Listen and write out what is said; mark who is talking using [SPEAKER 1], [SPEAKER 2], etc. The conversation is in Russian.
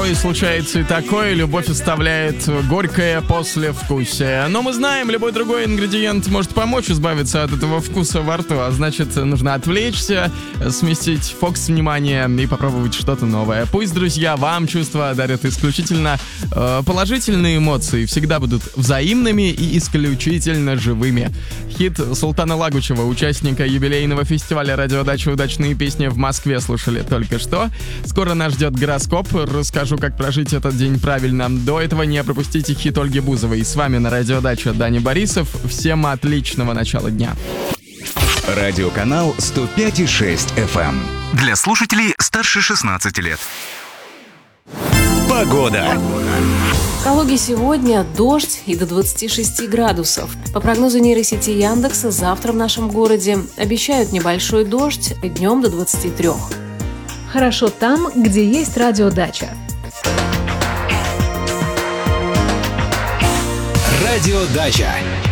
[SPEAKER 1] порой случается и такое, любовь оставляет горькое послевкусие. Но мы знаем, любой другой ингредиент может помочь избавиться от этого вкуса во рту, а значит, нужно отвлечься, сместить фокус внимания и попробовать что-то новое. Пусть, друзья, вам чувства дарят исключительно положительные эмоции, всегда будут взаимными и исключительно живыми. Хит Султана Лагучева, участника юбилейного фестиваля «Радиодача. Удачные песни» в Москве, слушали только что. Скоро нас ждет гороскоп, расскажу, как прожить этот день правильно. До этого не пропустите хит Ольги Бузовой. С вами на «Радиодача» Даня Борисов. Всем отличного начала дня.
[SPEAKER 2] Радиоканал 105,6 FM. Для слушателей старше 16 лет. Погода.
[SPEAKER 3] В Калуге сегодня дождь и до 26 градусов. По прогнозу нейросети Яндекса, завтра в нашем городе обещают небольшой дождь, днем до 23.
[SPEAKER 4] Хорошо там, где есть радиодача.
[SPEAKER 2] Радиодача.